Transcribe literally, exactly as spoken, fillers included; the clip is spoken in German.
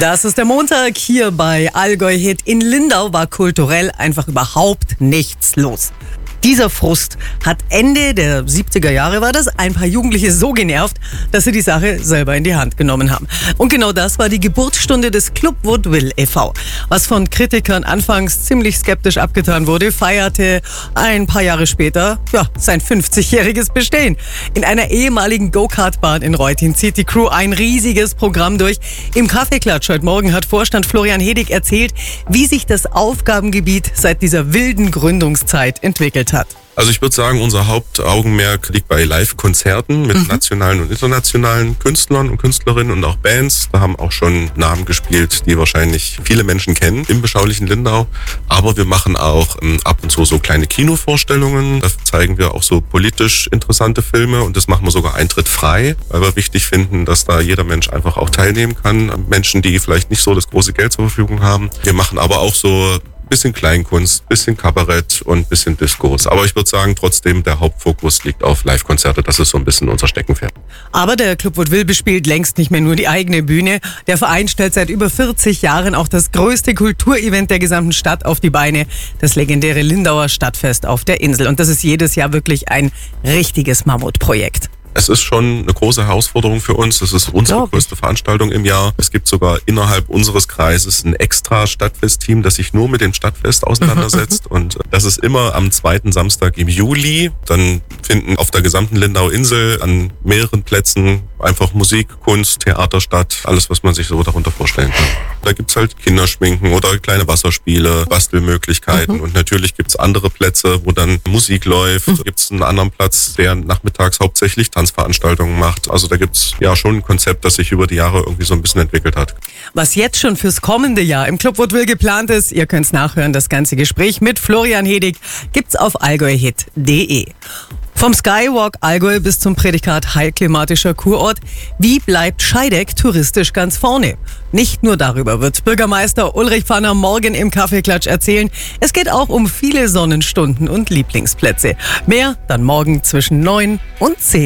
Das ist der Montag hier bei Allgäu Hit. In Lindau war kulturell einfach überhaupt nichts los. Dieser Frust hat Ende der siebziger Jahre, war das, ein paar Jugendliche so genervt, dass sie die Sache selber in die Hand genommen haben. Und genau das war die Geburtsstunde des Club Woodville e V Was von Kritikern anfangs ziemlich skeptisch abgetan wurde, feierte ein paar Jahre später ja, sein fünfzigjähriges Bestehen. In einer ehemaligen Go-Kart-Bahn in Reutin zieht die Crew ein riesiges Programm durch. Im Kaffeeklatsch heute Morgen hat Vorstand Florian Hedig erzählt, wie sich das Aufgabengebiet seit dieser wilden Gründungszeit entwickelt hat. Also ich würde sagen, unser Hauptaugenmerk liegt bei Live-Konzerten mit mhm. nationalen und internationalen Künstlern und Künstlerinnen und auch Bands. Da haben auch schon Namen gespielt, die wahrscheinlich viele Menschen kennen im beschaulichen Lindau. Aber wir machen auch ähm, ab und zu so kleine Kinovorstellungen. Da zeigen wir auch so politisch interessante Filme und das machen wir sogar eintrittfrei, weil wir wichtig finden, dass da jeder Mensch einfach auch teilnehmen kann. Menschen, die vielleicht nicht so das große Geld zur Verfügung haben. Wir machen aber auch so bisschen Kleinkunst, bisschen Kabarett und bisschen Diskurs. Aber ich würde sagen, trotzdem der Hauptfokus liegt auf Live-Konzerte. Das ist so ein bisschen unser Steckenpferd. Aber der Club Woodville bespielt längst nicht mehr nur die eigene Bühne. Der Verein stellt seit über vierzig Jahren auch das größte Kulturevent der gesamten Stadt auf die Beine. Das legendäre Lindauer Stadtfest auf der Insel. Und das ist jedes Jahr wirklich ein richtiges Mammutprojekt. Es ist schon eine große Herausforderung für uns. Das ist unsere größte Veranstaltung im Jahr. Es gibt sogar innerhalb unseres Kreises ein extra Stadtfest-Team, das sich nur mit dem Stadtfest auseinandersetzt. Und das ist immer am zweiten Samstag im Juli. Dann finden auf der gesamten Lindau-Insel an mehreren Plätzen einfach Musik, Kunst, Theater statt. Alles, was man sich so darunter vorstellen kann. Da gibt's halt Kinderschminken oder kleine Wasserspiele, Bastelmöglichkeiten. Mhm. Und natürlich gibt's andere Plätze, wo dann Musik läuft. Mhm. Gibt's einen anderen Platz, der nachmittags hauptsächlich Tanzveranstaltungen macht. Also da gibt's ja schon ein Konzept, das sich über die Jahre irgendwie so ein bisschen entwickelt hat. Was jetzt schon fürs kommende Jahr im Club Woodville geplant ist, ihr könnt's nachhören, das ganze Gespräch mit Florian Hedig gibt's auf allgäuhit punkt de. Vom Skywalk Allgäu bis zum Prädikat heilklimatischer Kurort. Wie bleibt Scheideck touristisch ganz vorne? Nicht nur darüber wird Bürgermeister Ulrich Pfanner morgen im Kaffeeklatsch erzählen. Es geht auch um viele Sonnenstunden und Lieblingsplätze. Mehr dann morgen zwischen neun und zehn.